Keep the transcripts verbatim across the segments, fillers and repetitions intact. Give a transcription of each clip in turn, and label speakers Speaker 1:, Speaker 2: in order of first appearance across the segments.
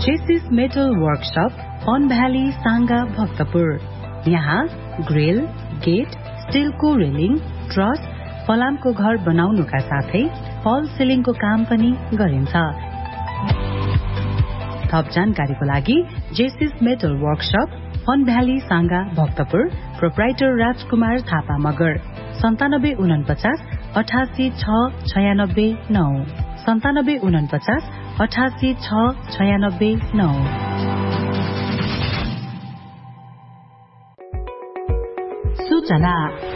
Speaker 1: जेसिस metal workshop on valley Sanga Bhaktapur. यहाँ grill, get, स्टिलको railing, truss, फलामको घर बनाउनुका साथै फल सिलिङको काम पनि गरिन्छ। थप जानकारीको लागि जेसिस metal workshop on valley Sanga Bhaktapur, proprietor राजकुमार थापा मगर, सन्तानब्बे उनपचास अठासी छ छयानब्बे नौ सन्तानब्बे उनपचास अठासी छ छयानब्बे नौ। सूचना।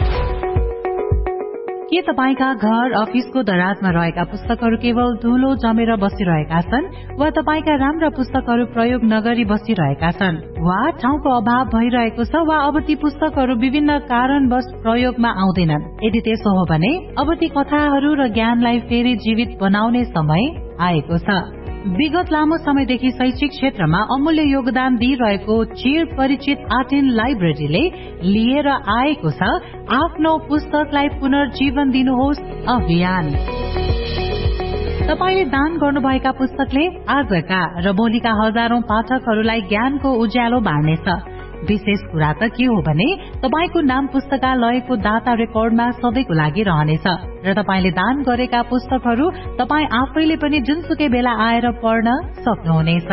Speaker 1: के तपाईका घर अफिसको दराजमा रहेका पुस्तकहरू केवल धुलो जमेर बसिरहेका छन् वा तपाईका राम्रा पुस्तकहरू प्रयोग नगरी बसिरहेका छन् वा ठाउँको अभाव भइरहेको छ वा अब ती पुस्तकहरू विभिन्न कारणवश प्रयोगमा आउँदैनन्? यदि त्यसो हो भने अब ती कथाहरू र ज्ञानलाई फेरि जीवित बनाउने समय आएको छ। विगत लामो समयदेखि शैक्षिक क्षेत्रमा अमूल्य योगदान दिइरहेको चिर परिचित आर्ट एन्ड लाइब्रेरीले लिएर आएको छ आफ्नो पुस्तकलाई पुनर्जीवन दिनुहोस् अभियान। तपाईले दान गर्नुभएका पुस्तकले आजका र भोलिका हजारौं पाठकहरूलाई ज्ञानको उज्यालो बाँड्नेछ। विशेष कुरा त के हो भने तपाईको नाम पुस्तकालयको दाता रेकर्डमा सधैँको लागि रहनेछ र तपाईले दान गरेका पुस्तकहरू तपाई आफैले पनि जुनसुकै बेला आएर पढ्न सक्नुहुनेछ।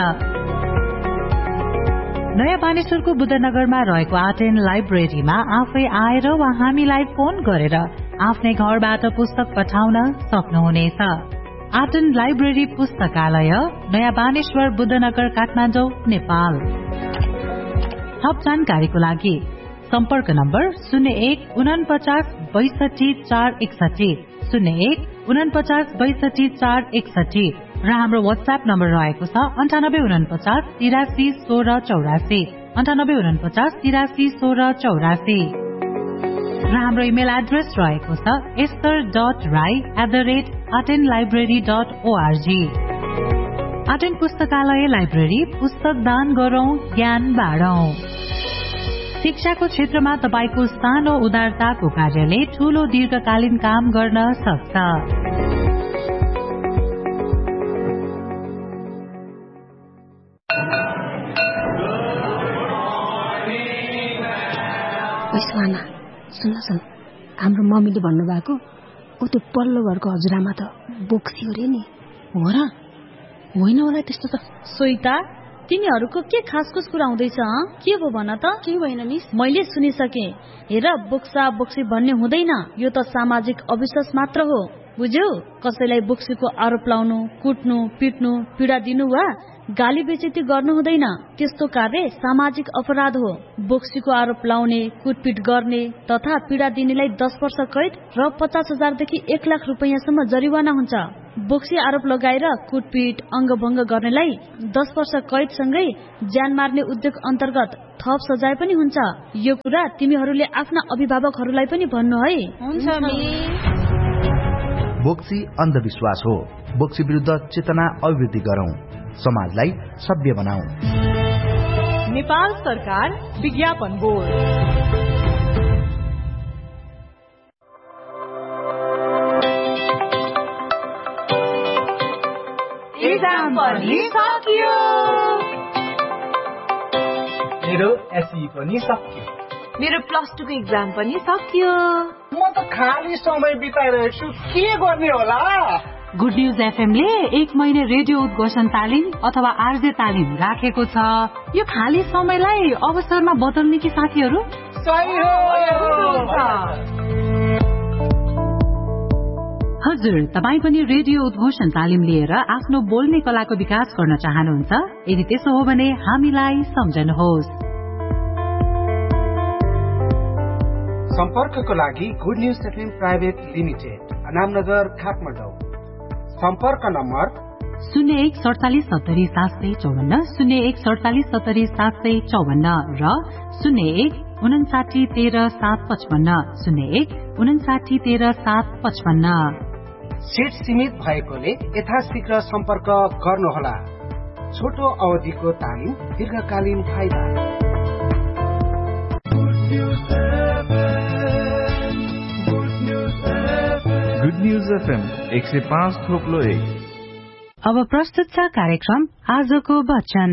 Speaker 1: नयाँ बानेश्वरको बुद्धनगरमा रहेको आर्ट एन्ड लाइब्रेरीमा आफै आएर वा हामीलाई फोन गरेर आफ्नै घरबाट पुस्तक पठाउन सक्नुहुनेछ। आर्ट एन्ड लाइब्रेरी पुस्तकालय, नयाँ बानेश्वर, बुद्धनगर, काठमाडौँ, नेपाल। थप जानकारीको लागि सम्पर्क नम्बर शून्य एक उनपचास बैसठी चार एकसठी शून्य एक उनपचास बैसठी चार एकसठी र हाम्रो वाट्सएप नम्बर रहेको छ अन्ठानब्बे उनपचास तिरासी सोह्र चौरासी अन्ठानब्बे उनपचास तिरासी सोह्र चौरासी र हाम्रो इमेल एड्रेस रहेको छ Esther dot Rai at the rate art and library dot ORG. Art and पुस्तकालय लाइब्रेरी, पुस्तक दान गरौं, ज्ञान बाँडौं। शिक्षाको क्षेत्रमा तपाईको सानो उदारताको कार्यले ठूलो दीर्घकालीन काम गर्न सक्छ।
Speaker 2: सुन सुन हाम्रो मम्मीले भन्नुभएको ओ त्यो पल्लो घरको हजुरआमा त बोक्सी हो रे नि।
Speaker 3: हो र? होइन होला त्यस्तो त।
Speaker 4: सोइता, तिनीहरूको के खासखुस कुरा हुँदैछ? के भो भन त?
Speaker 2: के भएन मिस?
Speaker 4: मैले सुनिसके। हेर, बोक्सा बोक्सी भन्ने हुँदैन, यो त सामाजिक अविश्वास मात्र हो, बुझ्यौ? कसैलाई बोक्सीको आरोप लाउनु, कुट्नु, पिट्नु, पीडा दिनु वा गाली बेइज्जती गर्नु हुँदैन। त्यस्तो कार्य सामाजिक अपराध हो। बोक्सीको आरोप लाउने, कुटपिट गर्ने तथा पीडा दिनेलाई दस वर्ष कैद र पचास हजारदेखि एक लाख रुपियाँसम्म जरिवाना हुन्छ। बोक्सी आरोप लगाएर कुटपिट, अङ्गभङ्ग गर्नेलाई दस वर्ष कैदसँगै ज्यान मार्ने उद्योग अन्तर्गत थप सजाय पनि हुन्छ। यो कुरा तिमीहरूले आफ्ना अभिभावकहरूलाई पनि भन्नु है।
Speaker 3: हुन्छ मिस।
Speaker 5: बोक्सी अन्धविश्वास हो। बोक्सी विरुद्ध चेतना अभिवृद्धि गरौं, समाजलाई सभ्य बनाऊ।
Speaker 6: नेपाल सरकार विज्ञापन बोर्ड। एक्जाम पनि सकियो,
Speaker 7: मेरो एसई पनि सकियो,
Speaker 6: मेरो प्लस टू को एक्जाम पनि सकियो।
Speaker 7: म त खाली समय बिताइरहेको छु, के गर्ने होला?
Speaker 1: गुड न्यूज एफएम ले एक महिने रेडियो उद्घोषण तालिम अथवा आरजे तालिम राखेको छ। यो खाली समयलाई अवसरमा बदल्ने कि साथीहरू?
Speaker 7: सही हो।
Speaker 1: हजुर, तपाईँ पनि रेडियो उद्घोषण तालिम लिएर आफ्नो बोल्ने कलाको विकास गर्न चाहनुहुन्छ? यदि त्यसो हो भने हामीलाई सम्झनुहोस्।
Speaker 7: सम्पर्कको लागि good news FM private limited, Anamnagar, Kathmandu. सम्पर्क नम्बर
Speaker 1: शून्य एक सडचालिस सत्तरी सात सय चौवन्न शून्य एक सडचालिस सत्तरी सात सय चौवन्न र शून्य एक उन्साठी तेह्र सात पचपन्न शून्य एक उन्साठी तेह्र सात पचपन्न।
Speaker 7: सीट सीमित भएकोले यथाशीघ्र सम्पर्क गर्नुहोला। छोटो अवधिको तालिम, दीर्घकालीन फाइदा।
Speaker 8: गुड न्यूज एफएम एक सय पाँच थोप्लो एक।
Speaker 1: अब प्रस्तुत छ कार्यक्रम आजको वचन।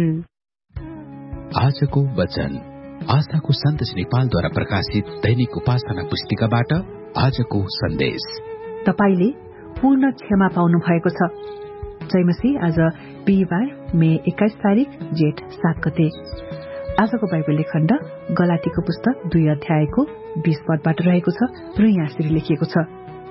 Speaker 8: आजको वचन आशाको सन्देश नेपालद्वारा प्रकाशित दैनिक उपासना पुस्तिकाबाट आजको सन्देश।
Speaker 9: तपाईले पूर्ण क्षमा पाउनु भएको छ। जयमसी आज बिहिबार मे एक्काइस तारिक जेठ सात गते। आजको बाइबल खण्ड गलातीको पुस्तक दुई अध्यायको बीस पदबाट रहेको छ र यहाँ यसरी लेखिएको छ,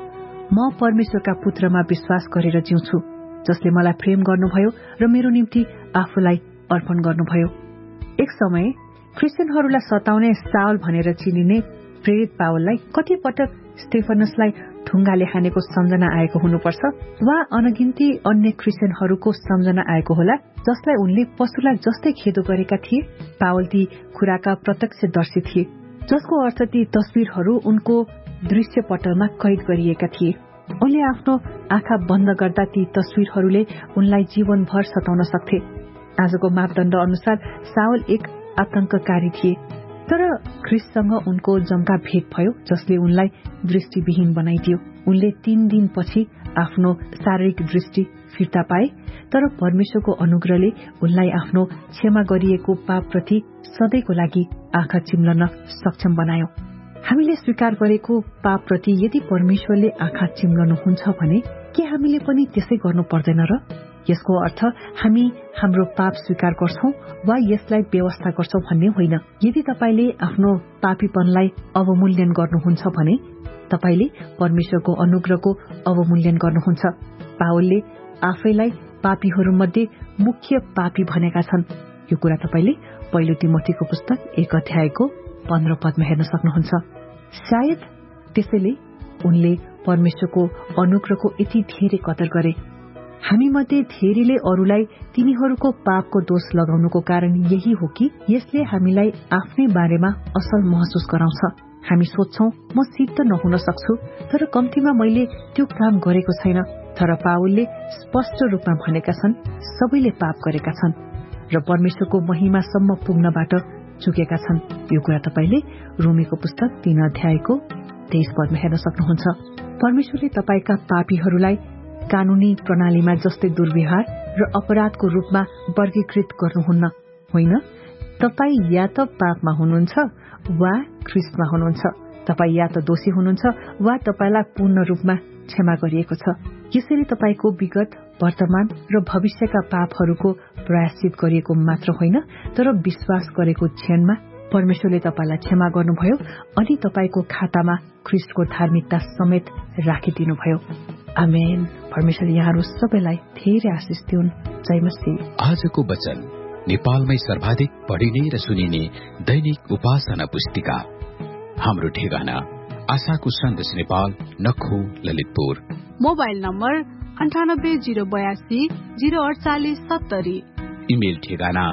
Speaker 9: म परमेश्वरका पुत्रमा विश्वास गरेर जिउँछु, जसले मलाई प्रेम गर्नुभयो र मेरो निम्ति आफूलाई अर्पण गर्नुभयो। एक समय क्रिस्चियनहरूलाई सताउने साउल भनेर चिनिने प्रेरित पावललाई कति पटक स्टेफनसलाई ठुङ्गाले हानेको सम्झना आएको हुनुपर्छ, वा अनगिन्ती अन्य क्रिस्चियनहरूको सम्झना आएको होला जसलाई उनले पशुलाई जस्तै खेदो गरेका थिए। पावल ती कुराका प्रत्यक्षदर्शी थिए, जसको अर्थ ती तस्बिरहरू उनको दृश्य पटलमा कैद गरिएका थिए। उनले आफ्नो आँखा बन्द गर्दा ती तस्बिरहरूले उनलाई जीवनभर सताउन सक्थे। आजको मापदण्ड अनुसार साउल एक आतंककारी थिए, तर ख्रिस्टसँग उनको जम्का भेट भयो जसले उनलाई दृष्टिविहीन बनाइदियो। उनले तीन दिनपछि आफ्नो शारीरिक दृष्टि फिर्ता पाए, तर परमेश्वरको अनुग्रहले उनलाई आफ्नो क्षमा गरिएको पापप्रति सधैँको लागि आँखा चिम्लन सक्षम बनायो। हामीले स्वीकार गरेको पापप्रति यदि परमेश्वरले आँखा चिम्लनुहुन्छ भने के हामीले पनि त्यसै गर्नु पर्दैन र? यसको अर्थ हामी हाम्रो पाप स्वीकार गर्छौं वा यसलाई व्यवस्था गर्छौं भन्ने होइन। यदि तपाईले आफ्नो पापीपनलाई अवमूल्यन गर्नुहुन्छ भने तपाईले परमेश्वरको अनुग्रहको अवमूल्यन गर्नुहुन्छ। पावलले आफैलाई पापीहरूमध्ये मुख्य पापी भनेका छन्। यो कुरा तपाईले पहिलो तिमोथीको पुस्तक एक अध्यायको पन्ध्र पदमा हेर्न सक्नुहुन्छ। सायद त्यसैले उनले परमेश्वरको अनुग्रहको यति धेरै कदर गरे। हामी मध्ये धेरैले अरूलाई तिनीहरूको पापको दोष लगाउनुको कारण यही हो कि यसले हामीलाई आफ्नै बारेमा असल महसुस गराउँछ। हामी सोच्छौं म सिद्ध नहुन सक्छु, तर कम्तीमा मैले त्यो काम गरेको छैन। तर पावलले स्पष्ट रूपमा भनेका छन् सबैले पाप गरेका छन् र परमेश्वरको महिमासम्म पुग्नबाट चुकेका छन्। यो कुरा तपाईले रोमीको पुस्तक तीन अध्यायको तेइस पदमा हेर्न सक्नुहुन्छ। परमेश्वरले तपाईका पापीहरूलाई कानूनी प्रणालीमा जस्तै दुर्व्यवहार र अपराधको रूपमा वर्गीकृत गर्नुहुन्न। होइन, तपाई या त पापमा हुनुहुन्छ वा ख्रिस्टमा हुनुहुन्छ। तपाई या त दोषी हुनुहुन्छ वा तपाईलाई पूर्ण रूपमा क्षमा गरिएको छ। यसरी तपाईको विगत, वर्तमान र भविष्यका पापहरूको प्रायश्चित गरिएको मात्र होइन, तर विश्वास गरेको क्षणमा परमेश्वरले तपाईलाई क्षमा गर्नुभयो अनि तपाईको खातामा ख्रिस्टको धार्मिकता समेत राखिदिनुभयो। आमेन। परमेश्वर यहाँहरू सबैलाई धेरै आशिष दिउन्। जय मसीह।
Speaker 8: आजको वचन नेपालमै सर्वाधिक पढिने र सुनिने दैनिक उपासना पुस्तिका। हाम्रो ठेगाना आशाको सन्देश नेपाल, नखु, ललितपुर।
Speaker 6: मोबाइल नम्बर अन्ठानब्बे जिरो बयासी जिरो अडचालिस सत्तरी।
Speaker 8: इमेल ठेगाना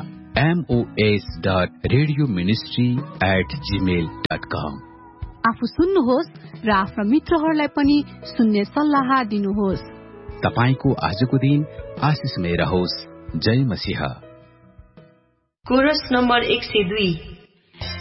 Speaker 8: MOS dot radio ministry at Gmail dot कम।
Speaker 6: आफू सुन्नुहोस् र आफ्ना मित्रहरूलाई पनि सुन्ने सल्लाह दिनुहोस्।
Speaker 8: तपाईको आजको दिन आशिषमय रहोस्। जय मसीह।
Speaker 10: कोरस नम्बर एक सय दुई।